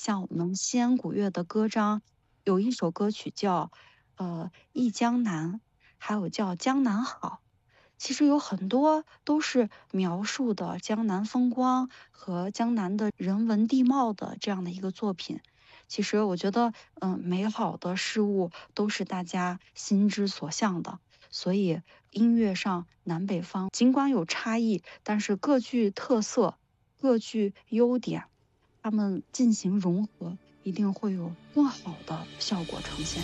像我们西安古乐的歌章，有一首歌曲叫忆江南，还有叫江南好。其实有很多都是描述的江南风光和江南的人文地貌的这样的一个作品。其实我觉得，美好的事物都是大家心之所向的。所以音乐上南北方尽管有差异，但是各具特色，各具优点，它们进行融合，一定会有更好的效果呈现。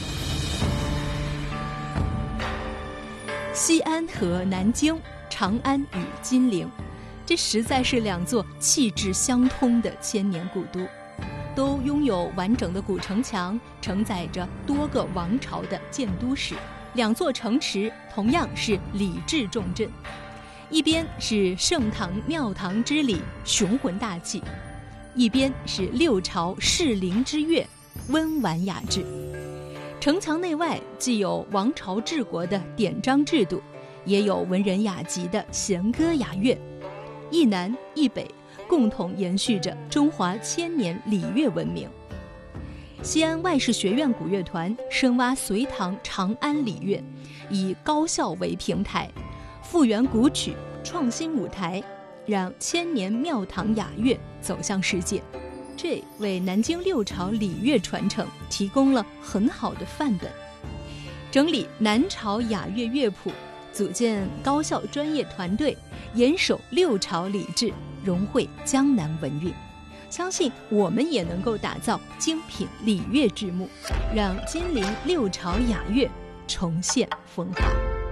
西安和南京，长安与金陵，这实在是两座气质相通的千年古都，都拥有完整的古城墙，承载着多个王朝的建都史。两座城池同样是礼制重镇，一边是盛唐庙堂之礼，雄浑大气，一边是六朝适龄之乐，温婉雅致。城墙内外既有王朝治国的典章制度，也有文人雅集的弦歌雅乐，一南一北共同延续着中华千年礼乐文明。西安外事学院古乐团深挖隋唐长安礼乐，以高校为平台，复原古曲，创新舞台，让千年庙堂雅乐走向世界。这为南京六朝礼乐传承提供了很好的范本。整理南朝雅乐乐谱，组建高校专业团队，严守六朝礼制，融汇江南文韵。相信我们也能够打造精品礼乐剧目，让金陵六朝雅乐重现风华。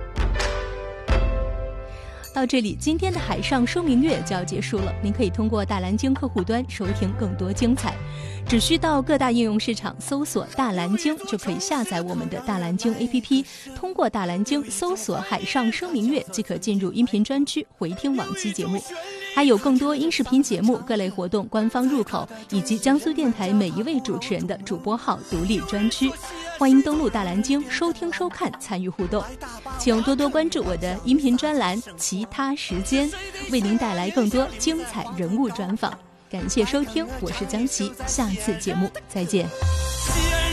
到这里，今天的海上说明乐就要结束了。您可以通过大蓝鲸客户端收听更多精彩，只需到各大应用市场搜索大蓝鲸，就可以下载我们的大蓝鲸 APP， 通过大蓝鲸搜索海上说明乐，即可进入音频专区回听往期节目，还有更多音视频节目、各类活动官方入口，以及江苏电台每一位主持人的主播号独立专区。欢迎登录大蓝鲸收听收看，参与互动。请多多关注我的音频专栏其他时间，为您带来更多精彩人物专访。感谢收听，我是江琪，下次节目再见。